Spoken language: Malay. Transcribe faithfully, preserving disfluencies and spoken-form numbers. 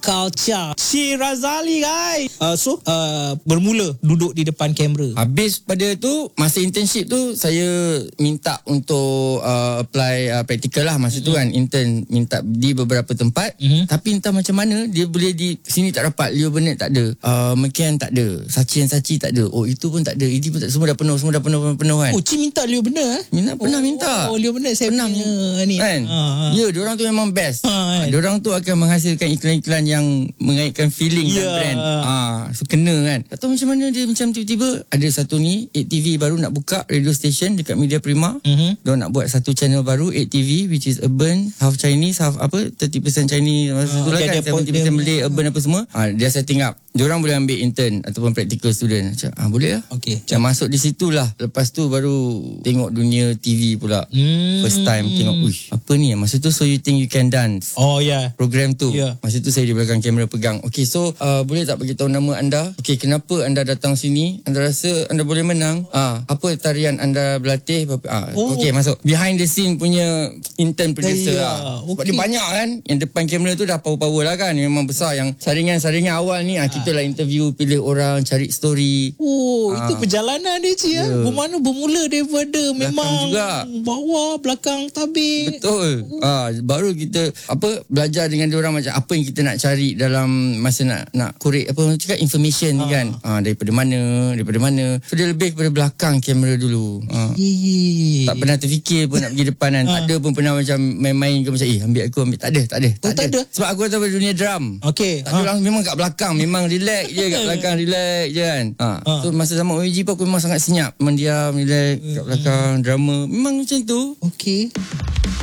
culture. Si Razali guys. Uh, so uh, bermula duduk di depan kamera. Habis pada tu, masa internship tu saya minta untuk uh, apply uh, practical lah masa mm-hmm. tu kan. Intern minta di beberapa tempat. Mm-hmm. Tapi entah macam mana dia boleh di sini tak dapat. Leo Burnett tak ada. Uh, McCann tak ada. Sachi and Sachi tak ada. Oh itu pun tak ada. Ini pun tak, semua dah penuh, semua dah penuh penuh kan. Oh Ci minta Leo Burnett eh? Minta, pernah oh, minta. Oh Leo Burnett saya pernah punya ni. Kan? Ha, ha. Ya, diorang tu memang best. Ha, kan? Diorang tu akan menghasilkan iklan-iklan yang mengaitkan feeling yeah. dan brand. Ah, so kena kan. Tak tahu macam mana dia macam tiba-tiba ada satu ni eight T V baru nak buka radio station dekat Media Prima. Mm-hmm. Diorang nak buat satu channel baru eight T V which is urban, half Chinese, half apa thirty percent Chinese masa tu lah kan. seventy percent Malay, urban apa semua. Ah, dia setting up. Diorang boleh ambil intern ataupun practical student. Macam, ah boleh lah. Okey. Macam masuk di situlah. Lepas tu baru tengok dunia T V pula. Hmm. First time tengok, uish, apa ni? Masa tu So You Think You Can Dance. Oh ya. Yeah. Program tu. Yeah. Masa tu saya di belakang kamera pegang. Okey, so uh, boleh tak beritahu nama anda? Okey, kenapa anda datang sini? Anda rasa anda boleh menang? Ah, apa tarian anda berlatih? Ah, oh. Okey, masuk. Behind the scene punya intern producer yeah. lah. Sebab okay. dia banyak kan. Yang depan kamera tu dah power-power lah kan. Memang besar. Yang saringan-saringan awal ni ah, kita lah interview, pilih orang, cari story. Oh, ah. itu perjalanan dia Ci ya. Yeah. Bermana bermula daripada belakang memang juga. Bawah, belakang tabir. Betul. Oh. Ah, baru kita apa belajar dengan dia orang macam apa yang kita nak cari dalam masa nak nak korek apa orang cakap information ni ah. kan. Ah, daripada mana, daripada mana. So dia lebih kepada belakang kamera dulu. Ah. Tak pernah terfikir pun nak pergi depan kan. Ah. Tak ada pun pernah macam main-main ke macam eh ambil aku ambil. Tak ada, tak ada. Tak, oh, tak ada. ada. Sebab aku tahu dunia drum. Okey. Tak ada orang memang kat belakang, memang relax je kat belakang, relax je kan. Ha. Ah. So masa sama O A G pun aku memang sangat senyap, mendiam, relax kat belakang, drama. Memang macam tu. Okey.